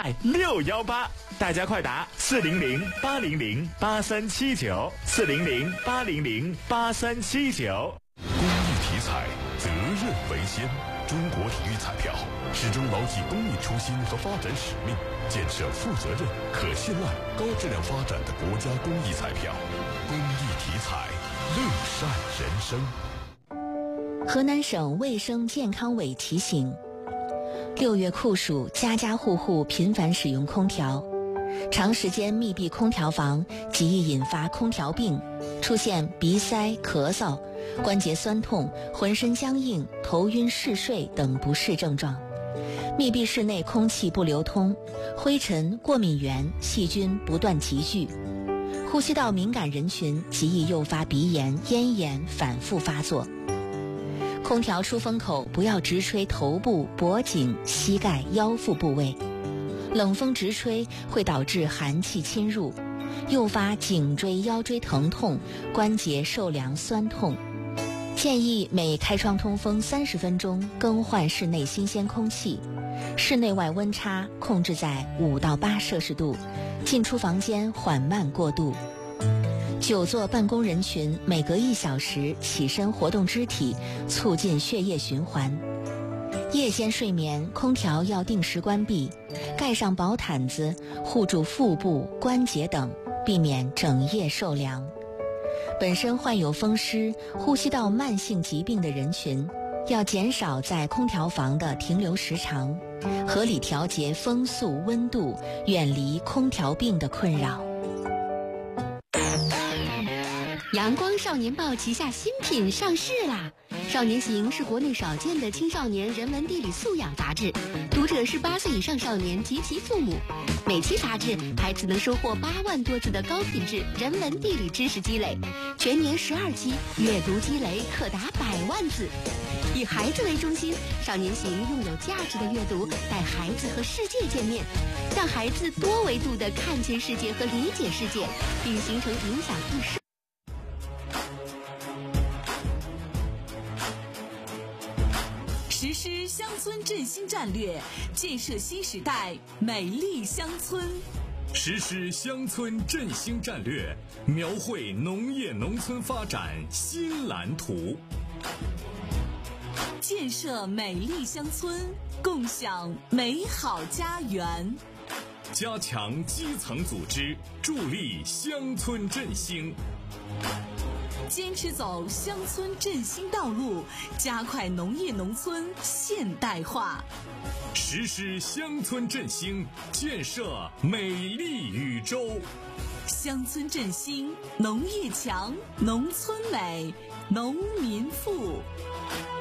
代618，大家快打400-800-8379，400-800-8379。 公益体彩，责任为先。中国体育彩票始终牢记公益初心和发展使命，建设负责任、可信赖、高质量发展的国家公益彩票。公益体彩，乐善人生。 河南省卫生健康委提醒：6月酷暑，家家户户频繁使用空调，长时间密闭空调房极易引发空调病，出现鼻塞、咳嗽、关节酸痛、浑身僵硬、头晕嗜睡等不适症状。密闭室内空气不流通，灰尘、过敏源、细菌不断集聚，呼吸道敏感人群极易诱发鼻炎、咽炎反复发作。空调出风口不要直吹头部、脖颈、膝盖、腰腹部位，冷风直吹会导致寒气侵入，诱发颈椎、腰椎疼痛、关节受凉酸痛。建议每开窗通风30分钟更换室内新鲜空气，室内外温差控制在5到8摄氏度，进出房间缓慢过渡。久坐办公人群每隔1小时起身活动肢体，促进血液循环。夜间睡眠，空调要定时关闭，盖上薄毯子护住腹部、关节等，避免整夜受凉。本身患有风湿、呼吸道慢性疾病的人群，要减少在空调房的停留时长，合理调节风速、温度，远离空调病的困扰。 阳光少年报旗下新品上市啦！少年行是国内少见的青少年人文地理素养杂志，读者是8岁以上少年及其父母。每期杂志，孩子能收获8万多字的高品质人文地理知识积累，全年12期，阅读积累可达100万字。以孩子为中心，少年行用有价值的阅读带孩子和世界见面，让孩子多维度地看见世界和理解世界，并形成影响一生。 实施乡村振兴战略，建设新时代美丽乡村。 实施乡村振兴战略，描绘农业农村发展新蓝图。 建设美丽乡村，共享美好家园。 加强基层组织，助力乡村振兴。 坚持走乡村振兴道路，加快农业农村现代化。 实施乡村振兴，建设美丽宇宙。 乡村振兴，农业强，农村美，农民富。